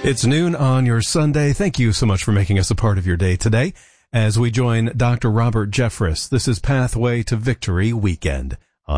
It's noon on your Sunday. Thank you so much for making us a part of your day today as we join Dr. Robert Jeffress. This is Pathway to Victory Weekend.